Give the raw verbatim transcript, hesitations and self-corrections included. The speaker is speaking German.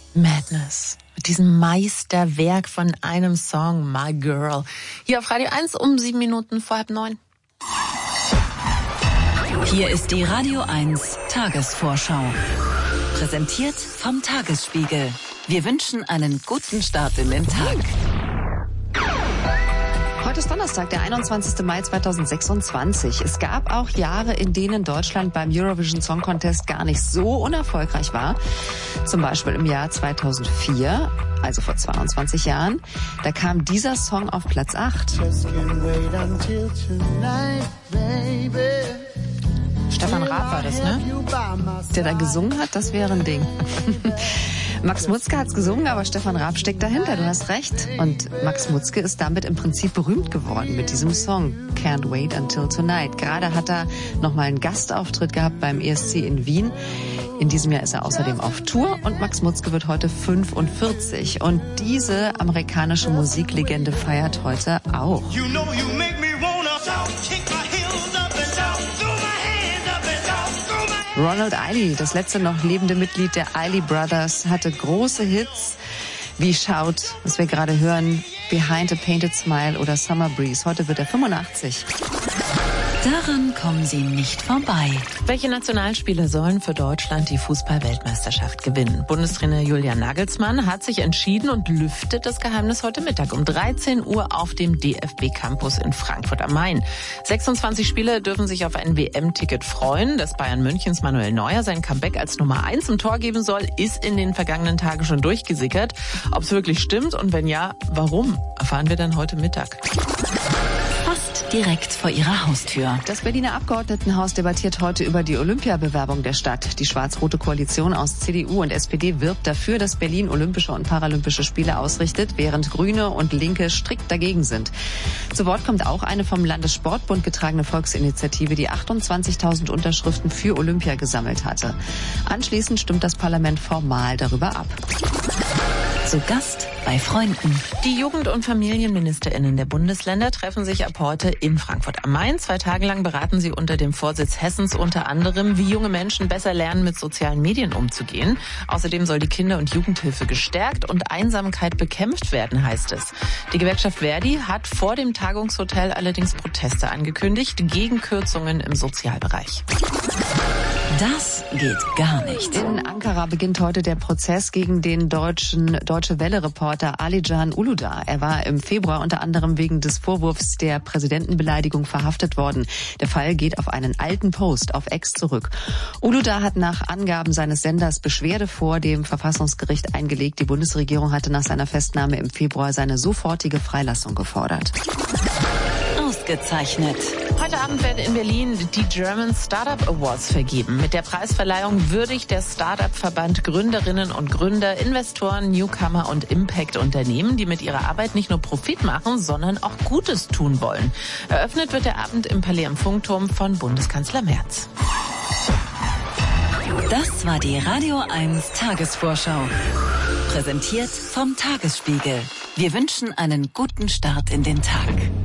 Madness. Mit diesem Meisterwerk von einem Song, My Girl. Hier auf Radio eins um sieben Minuten vor halb neun. Hier ist die Radio eins Tagesvorschau. Präsentiert vom Tagesspiegel. Wir wünschen einen guten Start in den Tag. Heute ist Donnerstag, der einundzwanzigster Mai zweitausendsechsundzwanzig. Es gab auch Jahre, in denen Deutschland beim Eurovision Song Contest gar nicht so unerfolgreich war. Zum Beispiel im Jahr zweitausendvier, also vor zweiundzwanzig Jahren. Da kam dieser Song auf Platz acht. Stefan Raab war das, ne? Der da gesungen hat, das wäre ein Ding. Max Mutzke hat's gesungen, aber Stefan Raab steckt dahinter, du hast recht. Und Max Mutzke ist damit im Prinzip berühmt geworden mit diesem Song Can't Wait Until Tonight. Gerade hat er nochmal einen Gastauftritt gehabt beim E S C in Wien. In diesem Jahr ist er außerdem auf Tour und Max Mutzke wird heute fünfundvierzig. Und diese amerikanische Musiklegende feiert heute auch. You know you make me wanna kick my heels up and down, throw my hands up and down, throw my... Ronald Eiley, das letzte noch lebende Mitglied der Eiley Brothers, hatte große Hits wie Shout, was wir gerade hören, Behind a Painted Smile oder Summer Breeze. Heute wird er fünfundachtzig. Daran kommen Sie nicht vorbei. Welche Nationalspieler sollen für Deutschland die Fußball-Weltmeisterschaft gewinnen? Bundestrainer Julian Nagelsmann hat sich entschieden und lüftet das Geheimnis heute Mittag um dreizehn Uhr auf dem D F B-Campus in Frankfurt am Main. sechsundzwanzig Spieler dürfen sich auf ein W M-Ticket freuen. Dass Bayern Münchens Manuel Neuer sein Comeback als Nummer eins im Tor geben soll, ist in den vergangenen Tagen schon durchgesickert. Ob es wirklich stimmt und wenn ja, warum, erfahren wir dann heute Mittag. Fast direkt vor Ihrer Haustür. Das Berliner Abgeordnetenhaus debattiert heute über die Olympiabewerbung der Stadt. Die schwarz-rote Koalition aus C D U und S P D wirbt dafür, dass Berlin Olympische und Paralympische Spiele ausrichtet, während Grüne und Linke strikt dagegen sind. Zu Wort kommt auch eine vom Landessportbund getragene Volksinitiative, die achtundzwanzigtausend Unterschriften für Olympia gesammelt hatte. Anschließend stimmt das Parlament formal darüber ab. Zu Gast bei Freunden. Die Jugend- und FamilienministerInnen der Bundesländer treffen sich ab heute in Frankfurt am Main. Zwei Tage lang beraten sie unter dem Vorsitz Hessens unter anderem, wie junge Menschen besser lernen, mit sozialen Medien umzugehen. Außerdem soll die Kinder- und Jugendhilfe gestärkt und Einsamkeit bekämpft werden, heißt es. Die Gewerkschaft Verdi hat vor dem Tagungshotel allerdings Proteste angekündigt gegen Kürzungen im Sozialbereich. Das geht gar nicht. In Ankara beginnt heute der Prozess gegen den deutschen Deutsche Welle-Reporter Alican Uludağ. Er war im Februar unter anderem wegen des Vorwurfs der Präsidentenbeleidigung verhaftet worden. Der Fall geht auf einen alten Post auf X zurück. Uludağ hat nach Angaben seines Senders Beschwerde vor dem Verfassungsgericht eingelegt. Die Bundesregierung hatte nach seiner Festnahme im Februar seine sofortige Freilassung gefordert. Ausgezeichnet. Heute Abend werden in Berlin die German Startup Awards vergeben. Mit der Preisverleihung würdigt der Startup-Verband Gründerinnen und Gründer, Investoren, Newcomer und Impact-Unternehmen, die mit ihrer Arbeit nicht nur Profit machen, sondern auch Gutes tun wollen. Eröffnet wird der Abend im Palais am Funkturm von Bundeskanzler Merz. Das war die Radio eins Tagesvorschau. Präsentiert vom Tagesspiegel. Wir wünschen einen guten Start in den Tag.